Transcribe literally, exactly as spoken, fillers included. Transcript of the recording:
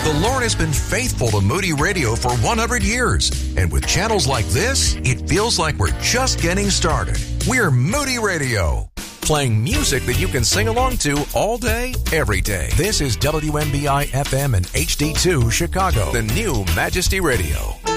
The Lord has been faithful to Moody Radio for one hundred years. And with channels like this, it feels like we're just getting started. We're Moody Radio, playing music that you can sing along to all day, every day. This is W M B I F M and H D two Chicago, the new Majesty Radio.